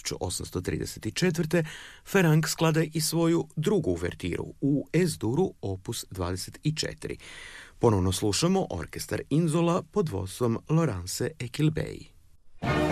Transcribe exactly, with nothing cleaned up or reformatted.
tisuću osamsto trideset četvrte. Ferenc sklada i svoju drugu uvertiru u Es-duru opus dvadeset četiri. Ponovno slušamo orkestar Inzola pod vodstvom Laurence Equilbey.